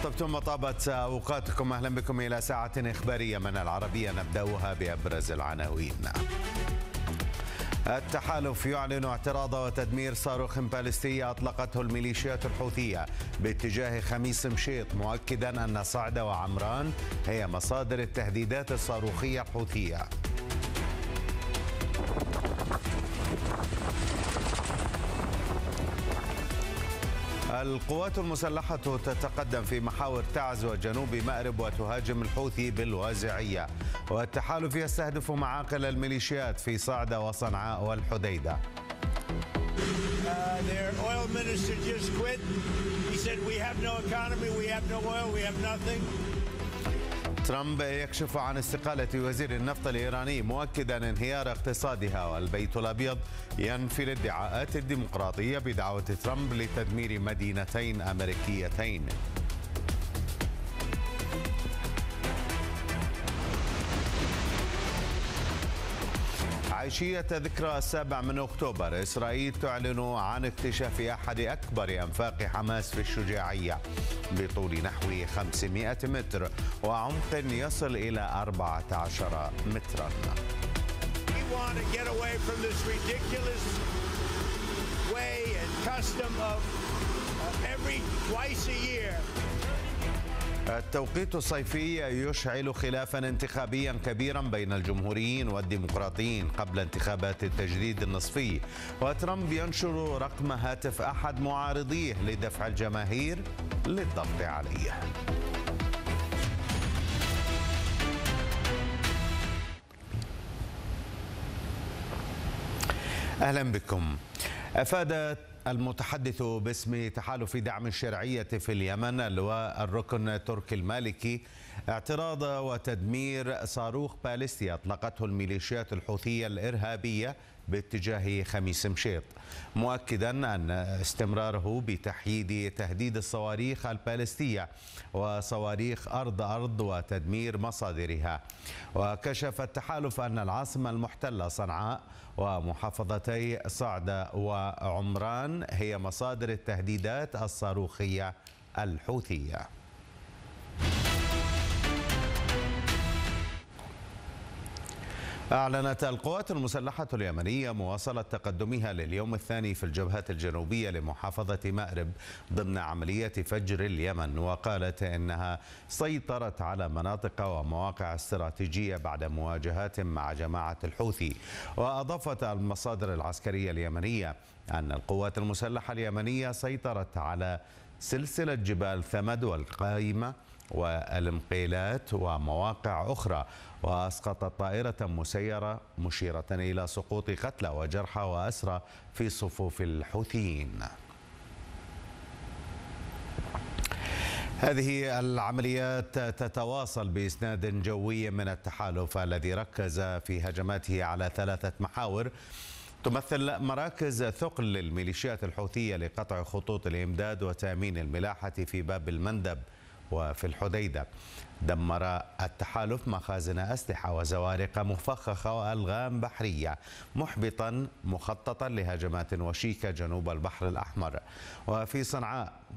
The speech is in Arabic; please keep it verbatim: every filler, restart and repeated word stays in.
طبتم وطابت أوقاتكم. أهلا بكم إلى ساعة إخبارية من العربية، نبدأها بأبرز العناوين. التحالف يعلن اعتراض وتدمير صاروخ باليستي أطلقته الميليشيات الحوثية باتجاه خميس مشيط، مؤكدا أن صعدة وعمران هي مصادر التهديدات الصاروخية الحوثية. القوات المسلحة تتقدم في محاور تعز وجنوب مأرب وتهاجم الحوثي بالوازعية، والتحالف يستهدف معاقل الميليشيات في صعدة وصنعاء والحديدة. ترامب يكشف عن استقالة وزير النفط الإيراني مؤكدا انهيار اقتصادها، والبيت الأبيض ينفي الادعاءات الديمقراطية بدعوة ترامب لتدمير مدينتين أمريكيتين. عشية ذكرى السابع من أكتوبر، إسرائيل تعلن عن اكتشاف أحد أكبر أنفاق حماس في الشجاعية بطول نحو خمسمائة متر وعمق يصل إلى أربعة عشر مترا. التوقيت الصيفي يشعل خلافا انتخابيا كبيرا بين الجمهوريين والديمقراطيين قبل انتخابات التجديد النصفي، وترامب ينشر رقم هاتف أحد معارضيه لدفع الجماهير للضغط عليه. أهلا بكم. أفادت المتحدث باسم تحالف دعم الشرعية في اليمن اللواء الركن التركي المالكي اعتراض وتدمير صاروخ باليستي أطلقته الميليشيات الحوثية الإرهابية باتجاه خميس مشيط، مؤكدا أن استمراره بتحييد تهديد الصواريخ الباليستية وصواريخ أرض أرض وتدمير مصادرها. وكشف التحالف أن العاصمة المحتلة صنعاء ومحافظتي صعدة وعمران هي مصادر التهديدات الصاروخية الحوثية. أعلنت القوات المسلحة اليمنية مواصلة تقدمها لليوم الثاني في الجبهة الجنوبية لمحافظة مأرب ضمن عملية فجر اليمن، وقالت إنها سيطرت على مناطق ومواقع استراتيجية بعد مواجهات مع جماعة الحوثي. وأضافت المصادر العسكرية اليمنية أن القوات المسلحة اليمنية سيطرت على سلسلة جبال ثمد والقايمة والمقيلات ومواقع أخرى، وأسقطت طائرة مسيرة مشيرة إلى سقوط قتلى وجرحى وأسرى في صفوف الحوثيين. هذه العمليات تتواصل بإسناد جوي من التحالف الذي ركز في هجماته على ثلاثة محاور تمثل مراكز ثقل للميليشيات الحوثية لقطع خطوط الإمداد وتأمين الملاحة في باب المندب وفي الحديدة. دمر التحالف مخازن أسلحة وزوارق مفخخة وألغام بحرية، محبطا مخططا لهجمات وشيكة جنوب البحر الأحمر. وفي صنعاء